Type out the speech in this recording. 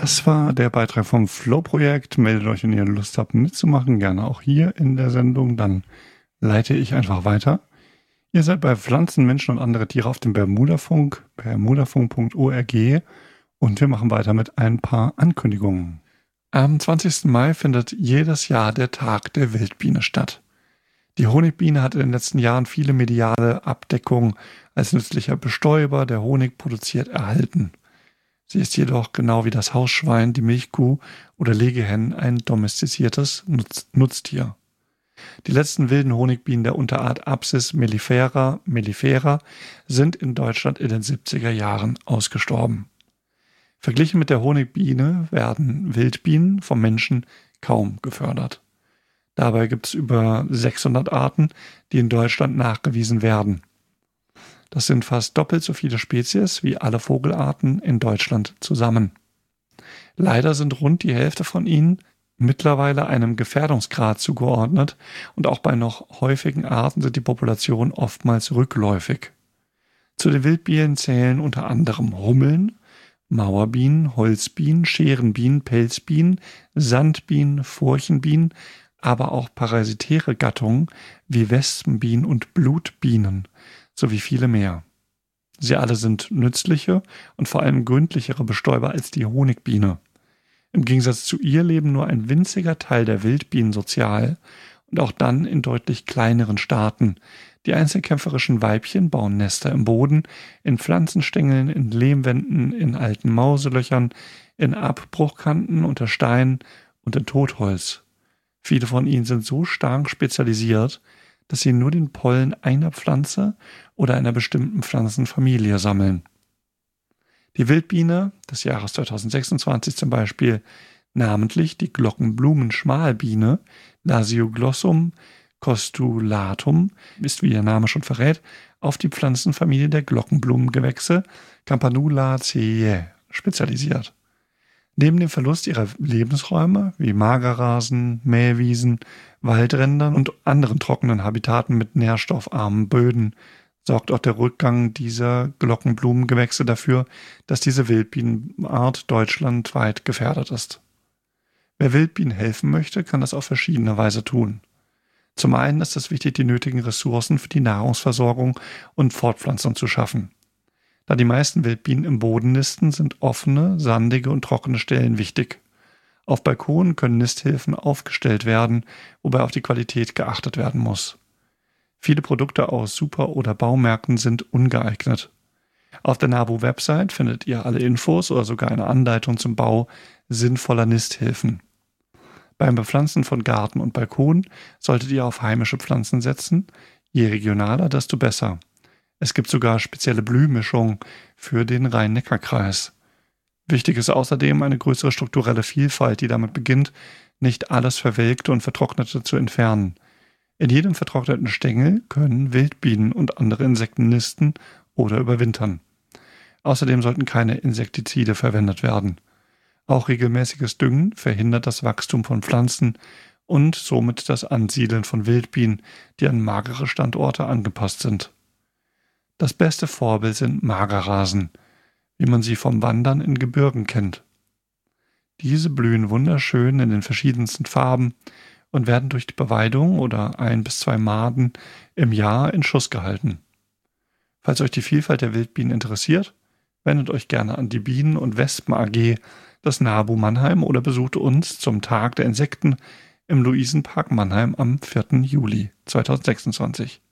Das war der Beitrag vom Flow-Projekt. Meldet euch, wenn ihr Lust habt mitzumachen, gerne auch hier in der Sendung. Dann leite ich einfach weiter. Ihr seid bei Pflanzen, Menschen und andere Tiere auf dem Bermudafunk, bermudafunk.org, und wir machen weiter mit ein paar Ankündigungen. Am 20. Mai findet jedes Jahr der Tag der Wildbiene statt. Die Honigbiene hat in den letzten Jahren viele mediale Abdeckung als nützlicher Bestäuber, der Honig produziert, erhalten. Sie ist jedoch genau wie das Hausschwein, die Milchkuh oder Legehennen ein domestiziertes Nutztier. Die letzten wilden Honigbienen der Unterart Apis mellifera sind in Deutschland in den 70er Jahren ausgestorben. Verglichen mit der Honigbiene werden Wildbienen vom Menschen kaum gefördert. Dabei gibt es über 600 Arten, die in Deutschland nachgewiesen werden. Das sind fast doppelt so viele Spezies wie alle Vogelarten in Deutschland zusammen. Leider sind rund die Hälfte von ihnen mittlerweile einem Gefährdungsgrad zugeordnet und auch bei noch häufigen Arten sind die Populationen oftmals rückläufig. Zu den Wildbienen zählen unter anderem Hummeln, Mauerbienen, Holzbienen, Scherenbienen, Pelzbienen, Sandbienen, Furchenbienen, aber auch parasitäre Gattungen wie Wespenbienen und Blutbienen sowie viele mehr. Sie alle sind nützliche und vor allem gründlichere Bestäuber als die Honigbiene. Im Gegensatz zu ihr leben nur ein winziger Teil der Wildbienen sozial und auch dann in deutlich kleineren Staaten. Die einzelkämpferischen Weibchen bauen Nester im Boden, in Pflanzenstängeln, in Lehmwänden, in alten Mauselöchern, in Abbruchkanten, unter Steinen und in Totholz. Viele von ihnen sind so stark spezialisiert, dass sie nur den Pollen einer Pflanze oder einer bestimmten Pflanzenfamilie sammeln. Die Wildbiene des Jahres 2026 zum Beispiel, namentlich die Glockenblumenschmalbiene Lasioglossum costulatum, ist, wie ihr Name schon verrät, auf die Pflanzenfamilie der Glockenblumengewächse Campanulaceae spezialisiert. Neben dem Verlust ihrer Lebensräume wie Magerrasen, Mähwiesen, Waldrändern und anderen trockenen Habitaten mit nährstoffarmen Böden sorgt auch der Rückgang dieser Glockenblumengewächse dafür, dass diese Wildbienenart deutschlandweit gefährdet ist. Wer Wildbienen helfen möchte, kann das auf verschiedene Weise tun. Zum einen ist es wichtig, die nötigen Ressourcen für die Nahrungsversorgung und Fortpflanzung zu schaffen. Da die meisten Wildbienen im Boden nisten, sind offene, sandige und trockene Stellen wichtig. Auf Balkonen können Nisthilfen aufgestellt werden, wobei auf die Qualität geachtet werden muss. Viele Produkte aus Super- oder Baumärkten sind ungeeignet. Auf der NABU-Website findet ihr alle Infos oder sogar eine Anleitung zum Bau sinnvoller Nisthilfen. Beim Bepflanzen von Garten und Balkon solltet ihr auf heimische Pflanzen setzen. Je regionaler, desto besser. Es gibt sogar spezielle Blühmischungen für den Rhein-Neckar-Kreis. Wichtig ist außerdem eine größere strukturelle Vielfalt, die damit beginnt, nicht alles Verwelkte und Vertrocknete zu entfernen. In jedem vertrockneten Stängel können Wildbienen und andere Insekten nisten oder überwintern. Außerdem sollten keine Insektizide verwendet werden. Auch regelmäßiges Düngen verhindert das Wachstum von Pflanzen und somit das Ansiedeln von Wildbienen, die an magere Standorte angepasst sind. Das beste Vorbild sind Magerrasen, wie man sie vom Wandern in Gebirgen kennt. Diese blühen wunderschön in den verschiedensten Farben und werden durch die Beweidung oder 1 bis 2 Maden im Jahr in Schuss gehalten. Falls euch die Vielfalt der Wildbienen interessiert, wendet euch gerne an die Bienen- und Wespen AG des NABU Mannheim oder besucht uns zum Tag der Insekten im Luisenpark Mannheim am 4. Juli 2026.